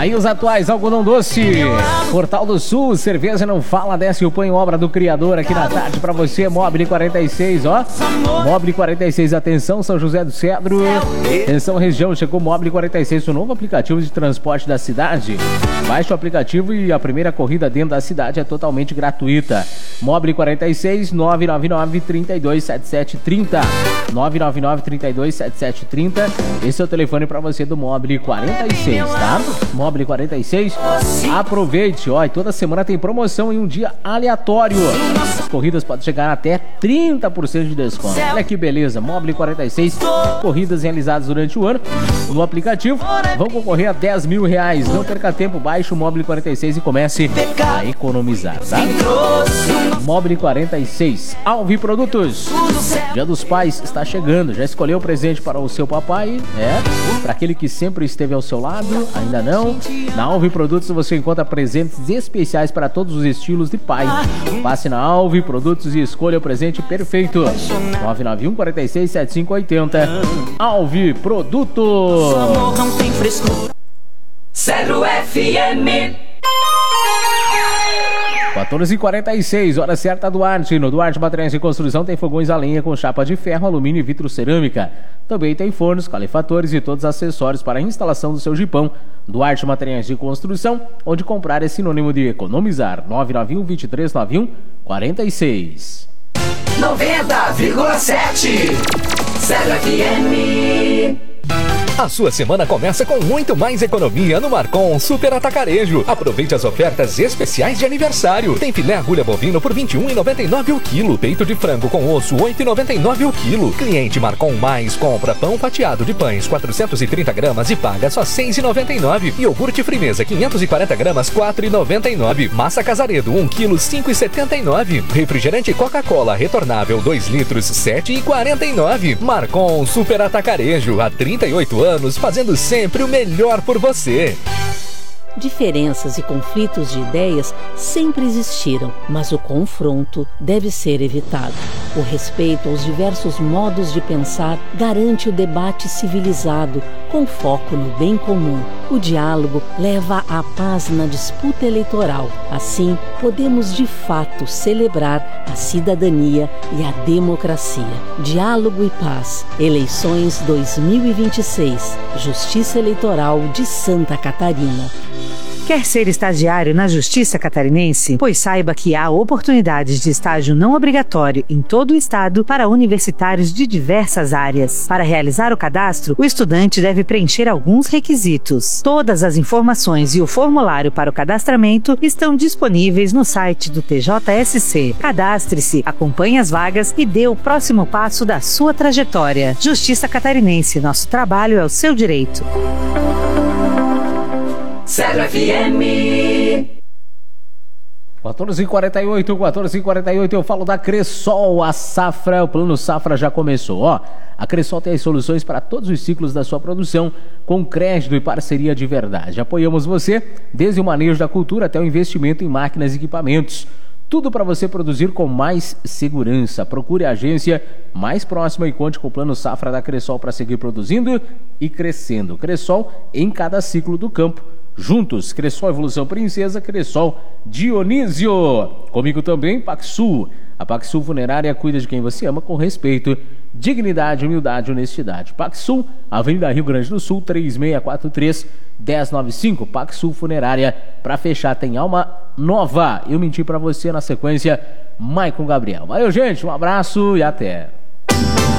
Aí os atuais algodão doce, Portal do Sul, cerveja não fala, desce o pão em obra do criador aqui na tarde pra você, Mobile 46, ó. Mobile 46, atenção, São José do Cedro, atenção região, chegou Mobile 46, o novo aplicativo de transporte da cidade. Baixe o aplicativo e a primeira corrida dentro da cidade é totalmente gratuita. Mobile 46, 999-327730, 999-327730, esse é o telefone pra você do Mobile 46, tá? Mobile 46, aproveite, ó, e toda semana tem promoção em um dia aleatório. As corridas podem chegar até 30% de desconto. Olha que beleza, Mobile 46, corridas realizadas durante o ano no aplicativo, vão concorrer a R$10 mil. Não perca tempo, baixe o Mobile 46 e comece a economizar, tá? Mobile 46, Alvi Produtos, Dia dos Pais está chegando, já escolheu o presente para o seu papai? Para aquele que sempre esteve ao seu lado? Ainda não? Na Alvi Produtos você encontra presentes especiais para todos os estilos de pai. Passe na Alvi Produtos e escolha o presente perfeito. 991-46-7580. Alvi Produtos. Amor não tem frescura. 0 FM 14h46, hora certa Duarte. No Duarte Materiais de Construção tem fogões a lenha com chapa de ferro, alumínio e vitro cerâmica. Também tem fornos, calefatores e todos os acessórios para a instalação do seu jipão. Duarte Materiais de Construção, onde comprar é sinônimo de economizar. 991-2391-46. 90,7 0 FM. A sua semana começa com muito mais economia no Marcon Super Atacarejo. Aproveite as ofertas especiais de aniversário. Tem filé agulha bovino por R$ 21,99 o quilo. Peito de frango com osso, R$ 8,99 o quilo. Cliente Marcon Mais compra pão fatiado de pães 430 gramas e paga só R$ 6,99. Iogurte Frimeza 540 gramas, R$ 4,99. Massa Casaredo 1 quilo, R$ 5,79. Refrigerante Coca-Cola retornável 2 litros, R$ 7,49. Marcon Super Atacarejo, há 38 anos, fazendo sempre o melhor por você. Diferenças e conflitos de ideias sempre existiram, mas o confronto deve ser evitado. O respeito aos diversos modos de pensar garante o debate civilizado, com foco no bem comum. O diálogo leva à paz na disputa eleitoral. Assim, podemos de fato celebrar a cidadania e a democracia. Diálogo e paz. Eleições 2026. Justiça Eleitoral de Santa Catarina. Quer ser estagiário na Justiça Catarinense? Pois saiba que há oportunidades de estágio não obrigatório em todo o estado para universitários de diversas áreas. Para realizar o cadastro, o estudante deve preencher alguns requisitos. Todas as informações e o formulário para o cadastramento estão disponíveis no site do TJSC. Cadastre-se, acompanhe as vagas e dê o próximo passo da sua trajetória. Justiça Catarinense, nosso trabalho é o seu direito. 0 FM 14h48, eu falo da Cressol, a safra, o plano safra já começou, ó. A Cressol tem as soluções para todos os ciclos da sua produção, com crédito e parceria de verdade. Apoiamos você desde o manejo da cultura até o investimento em máquinas e equipamentos. Tudo para você produzir com mais segurança. Procure a agência mais próxima e conte com o plano safra da Cressol para seguir produzindo e crescendo. Cressol em cada ciclo do campo. Juntos, Cressol Evolução Princesa, Cressol Dionísio. Comigo também, Paxsul. A Paxsul Funerária cuida de quem você ama com respeito, dignidade, humildade e honestidade. Paxsul, Avenida Rio Grande do Sul, 3643-1095. Paxsul Funerária. Para fechar, tem alma nova. Eu menti para você na sequência, Maicon Gabriel. Valeu, gente. Um abraço e até.